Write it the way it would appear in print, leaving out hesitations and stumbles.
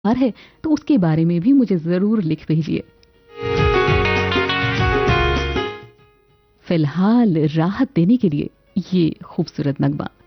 है तो उसके बारे में भी मुझे जरूर लिख भेजिए। फिलहाल राहत देने के लिए ये खूबसूरत नगमा।